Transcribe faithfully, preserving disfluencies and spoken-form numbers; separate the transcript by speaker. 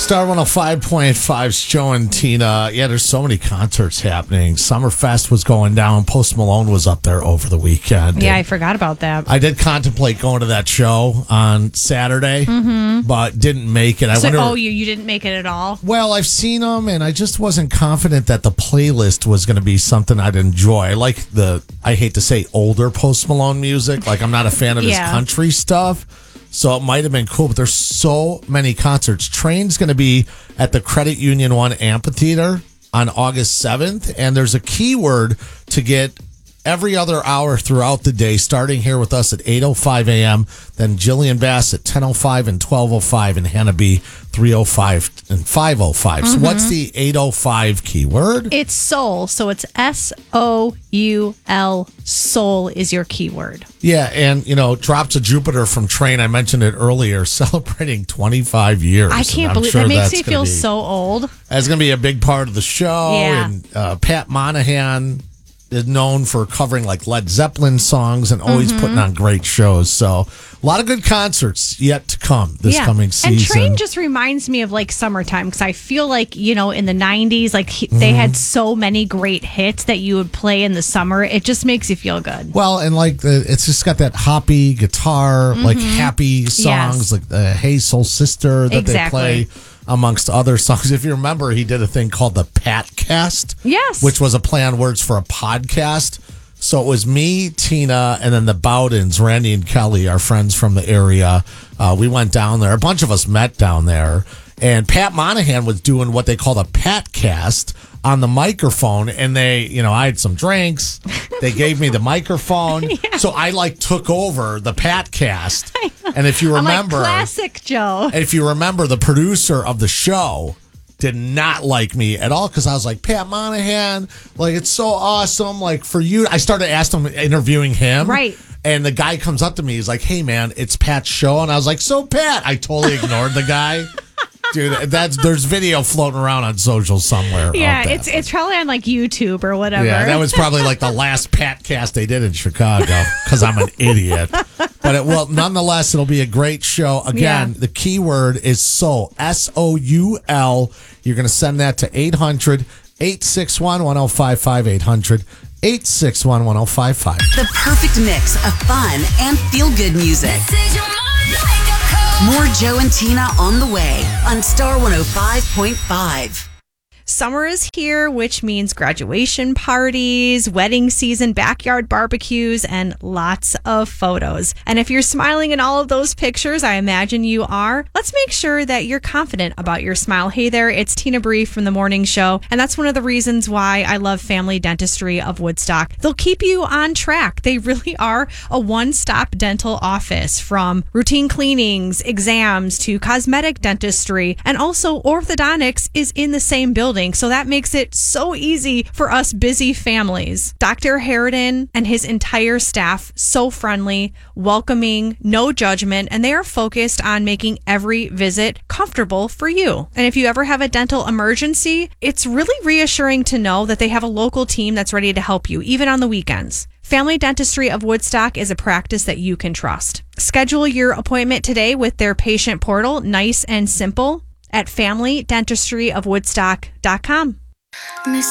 Speaker 1: Star one oh five point five's Joe and Tina. Yeah, there's so many concerts happening. Summerfest was going down. Post Malone was up there over the weekend.
Speaker 2: Yeah, I forgot about that.
Speaker 1: I did contemplate going to that show on Saturday, mm-hmm. but didn't make it. I
Speaker 2: so,
Speaker 1: wonder,
Speaker 2: oh, you, you didn't make it at all?
Speaker 1: Well, I've seen them, and I just wasn't confident that the playlist was going to be something I'd enjoy. I like the, I hate to say, older Post Malone music. Like, I'm not a fan of
Speaker 2: Yeah.
Speaker 1: his country stuff. So it might have been cool, but there's so many concerts. Train's going to be at the Credit Union One Amphitheater on August seventh, and there's a keyword to get every other hour throughout the day, starting here with us at eight oh five a.m., then Jillian Bass at ten oh five and twelve oh five, and Hannah B. three oh five and five oh five. Mm-hmm. So what's the eight oh five keyword?
Speaker 2: It's soul. So it's S O U L. Soul is your keyword.
Speaker 1: Yeah, and, you know, Drops of Jupiter from Train, I mentioned it earlier, celebrating twenty-five years.
Speaker 2: I can't believe
Speaker 1: sure
Speaker 2: that makes me
Speaker 1: gonna
Speaker 2: feel
Speaker 1: be,
Speaker 2: so old.
Speaker 1: That's going to be a big part of the show.
Speaker 2: Yeah.
Speaker 1: And uh, Pat Monahan is known for covering like Led Zeppelin songs and always
Speaker 2: mm-hmm.
Speaker 1: putting on great shows. So a lot of good concerts yet to come this
Speaker 2: yeah.
Speaker 1: coming season.
Speaker 2: And Train just reminds me of like summertime because I feel like, you know, in the nineties, like he, they mm-hmm. had so many great hits that you would play in the summer. It just makes you feel good.
Speaker 1: Well, and like the, it's just got that hoppy guitar, mm-hmm. like happy songs,
Speaker 2: yes.
Speaker 1: like the Hey Soul Sister that
Speaker 2: exactly.
Speaker 1: they play. Amongst other songs. If you remember, he did a thing called the Patcast.
Speaker 2: Yes.
Speaker 1: Which was a play on words for a podcast. So it was me, Tina, and then the Bowdens, Randy and Kelly, our friends from the area. Uh, we went down there. A bunch of us met down there. And Pat Monahan was doing what they called a Patcast on the microphone. And they, you know, I had some drinks. They gave me the microphone. yeah. So I like took over the Patcast. And if you remember,
Speaker 2: I'm like, classic Joe.
Speaker 1: If you remember, the producer of the show did not like me at all because I was like, Pat Monahan, like, it's so awesome. Like, for you, I started asking him, interviewing him.
Speaker 2: Right.
Speaker 1: And the guy comes up to me. He's like, hey, man, it's Pat's show. And I was like, so, Pat. I totally ignored the guy. Dude, that's there's video floating around on social somewhere.
Speaker 2: Yeah, it's it's probably on like YouTube or whatever.
Speaker 1: Yeah, that was probably like the last Patcast they did in Chicago because I'm an idiot. But it will, nonetheless, it'll be a great show. Again, yeah. The keyword is soul, S O U L. You're going to send that to eight hundred, eight six one, one oh five five, eight hundred, eight six one, one oh five five.
Speaker 3: The perfect mix of fun and feel-good music. More Joe and Tina on the way on Star one oh five point five.
Speaker 2: Summer is here, which means graduation parties, wedding season, backyard barbecues, and lots of photos. And if you're smiling in all of those pictures, I imagine you are, let's make sure that you're confident about your smile. Hey there, it's Tina Bree from The Morning Show, and that's one of the reasons why I love Family Dentistry of Woodstock. They'll keep you on track. They really are a one-stop dental office, from routine cleanings, exams, to cosmetic dentistry, and also orthodontics is in the same building. So that makes it so easy for us busy families. Doctor Harridan and his entire staff, so friendly, welcoming, no judgment, and they are focused on making every visit comfortable for you. And if you ever have a dental emergency, it's really reassuring to know that they have a local team that's ready to help you, even on the weekends. Family Dentistry of Woodstock is a practice that you can trust. Schedule your appointment today with their patient portal, nice and simple, at family dentistry of woodstock dot com.